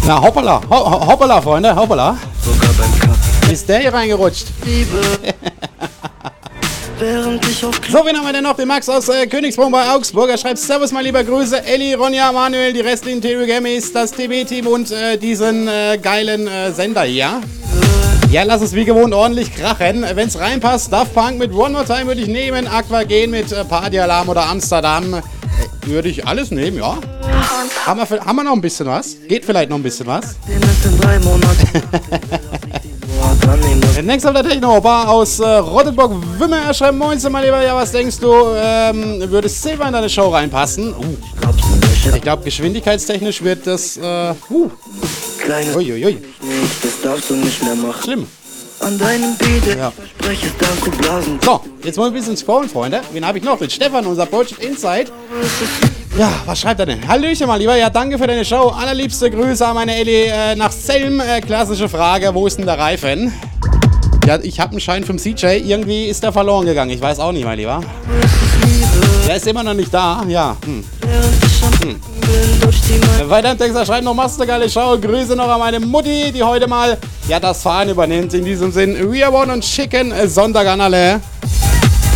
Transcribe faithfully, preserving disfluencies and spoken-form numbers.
Na, hoppala, ho hoppala, Freunde, hoppala. Ist der hier reingerutscht? So, wen haben wir denn noch? Den Max aus äh, Königsbrunn bei Augsburg. Er schreibt: Servus, mein lieber Grüße. Elli, Ronja, Manuel, die restlichen T V Gamies, das T B-Team und äh, diesen äh, geilen äh, Sender hier. Ja, lass es wie gewohnt ordentlich krachen. Wenn es reinpasst, Daft Punk mit One More Time würde ich nehmen. Aqua gehen mit äh, Party Alarm oder Amsterdam. Äh, würde ich alles nehmen, ja. Haben wir, haben wir noch ein bisschen was? Geht vielleicht noch ein bisschen was? Next auf der Techno-Bar aus äh, Rottenburg-Wümmer. Er schreibt: Moinsen, mein Lieber. Ja, was denkst du? Ähm, würde Silver in deine Show reinpassen? Uh. Ich glaube, geschwindigkeitstechnisch wird das. Äh, uh. Uiuiui. Das darfst du nicht mehr machen. Schlimm. An deinem Beat, ja. Verspreche es dann zu blasen. So, jetzt wollen wir ein bisschen scrollen, Freunde. Wen habe ich noch? Den Stefan, unser Project Insight. Ja, was schreibt er denn? Hallöchen, mal lieber. Ja, danke für deine Show. Allerliebste Grüße an meine Elli äh, nach Selm. Äh, klassische Frage: Wo ist denn der Reifen? Ja, ich habe einen Schein vom C J. Irgendwie ist der verloren gegangen. Ich weiß auch nicht, mein Lieber. Der ist immer noch nicht da. Ja. Hm. Hm. Weiter im Text, er schreibt noch: Machst du eine geile Show. Grüße noch an meine Mutti, die heute mal ja das Fahren übernimmt. In diesem Sinn, we are one und schicken Sonntag an alle.